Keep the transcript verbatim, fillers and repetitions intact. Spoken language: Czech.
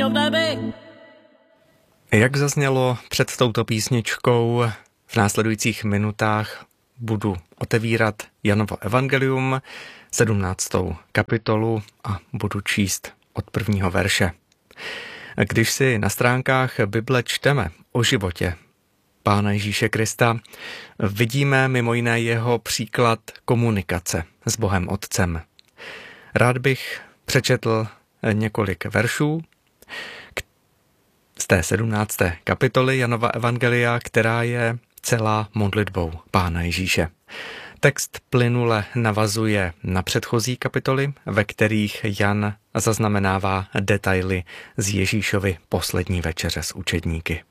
Jak zaznělo před touto písničkou, v následujících minutách budu otevírat Janovo evangelium, sedmnáctou kapitolu a budu číst od prvního verše. Když si na stránkách Bible čteme o životě Pána Ježíše Krista, vidíme mimo jiné jeho příklad komunikace s Bohem Otcem. Rád bych přečetl několik veršů z té sedmnácté kapitoly Janova evangelia, která je celá modlitbou Pána Ježíše. Text plynule navazuje na předchozí kapitoly, ve kterých Jan zaznamenává detaily z Ježíšovy poslední večeře s učedníky.